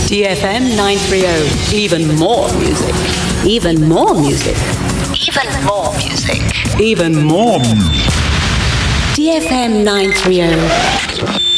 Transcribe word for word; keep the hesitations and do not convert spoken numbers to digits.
D F M nine thirty. Even more music. Even more music. Even more music. Even more music. D F M nine thirty.